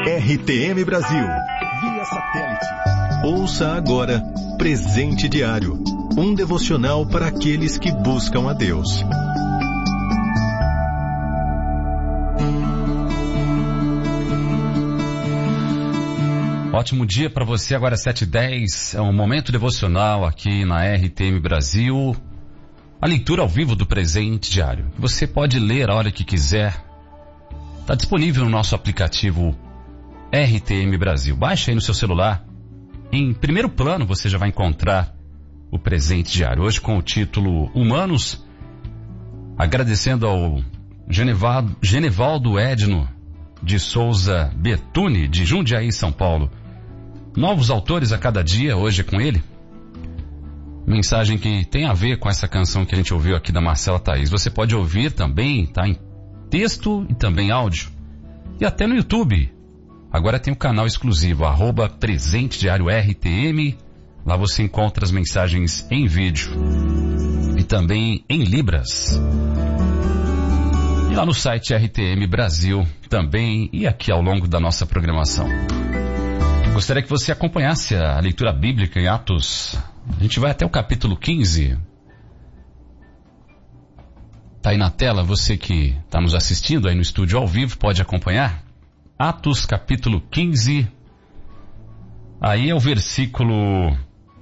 RTM Brasil, via satélite. Ouça agora Presente Diário, um devocional para aqueles que buscam a Deus. Ótimo dia para você, agora 7h10, é um momento devocional aqui na RTM Brasil, a leitura ao vivo do Presente Diário. Você pode ler a hora que quiser, está disponível no nosso aplicativo RTM Brasil. Baixe aí no seu celular, em primeiro plano você já vai encontrar o Presente Diário. Hoje com o título Humanos, agradecendo ao Genevaldo Edno de Souza Betune, de Jundiaí, São Paulo. Novos autores a cada dia, hoje é com ele. Mensagem que tem a ver com essa canção que a gente ouviu aqui da Marcela Thaís. Você pode ouvir também, tá em texto e também áudio. E até no YouTube. Agora tem o canal exclusivo, @Presente Diário RTM. Lá você encontra as mensagens em vídeo. E também em Libras. E lá no site RTM Brasil também e aqui ao longo da nossa programação. Gostaria que você acompanhasse a leitura bíblica em Atos. A gente vai até o capítulo 15. Tá aí na tela, você que está nos assistindo aí no estúdio ao vivo, pode acompanhar. Atos capítulo 15. Aí é o versículo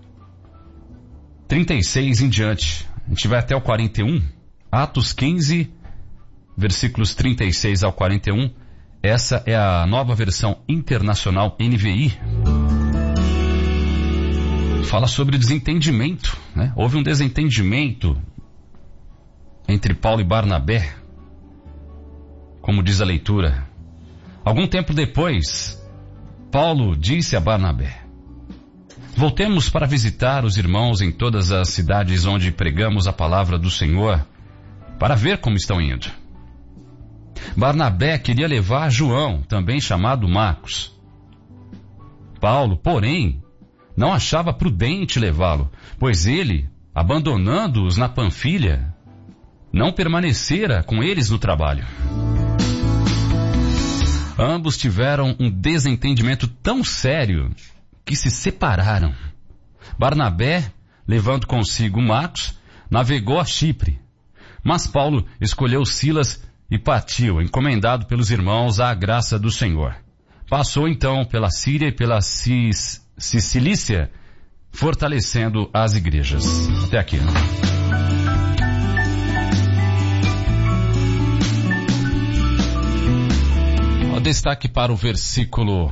36 em diante. A gente vai até o 41. Atos 15, versículos 36 ao 41. Essa é a nova versão internacional NVI. Fala sobre desentendimento, né? Houve um desentendimento entre Paulo e Barnabé, como diz a leitura. Algum tempo depois, Paulo disse a Barnabé: voltemos para visitar os irmãos em todas as cidades onde pregamos a palavra do Senhor, para ver como estão indo. Barnabé queria levar João, também chamado Marcos. Paulo, porém, não achava prudente levá-lo, pois ele, abandonando-os na Panfilha, não permanecera com eles no trabalho. Ambos tiveram um desentendimento tão sério que se separaram. Barnabé, levando consigo Marcos, navegou a Chipre, mas Paulo escolheu Silas e partiu, encomendado pelos irmãos à graça do Senhor. Passou então pela Síria e pela Cilícia, fortalecendo as igrejas. Até aqui. O destaque para o versículo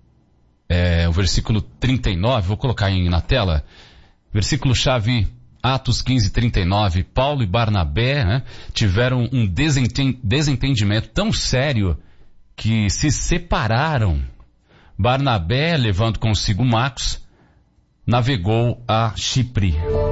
39, vou colocar aí na tela. Versículo chave, Atos 15, 39. Paulo e Barnabé, né, tiveram um desentendimento tão sério que se separaram. Barnabé, levando consigo Marcos, navegou a Chipre.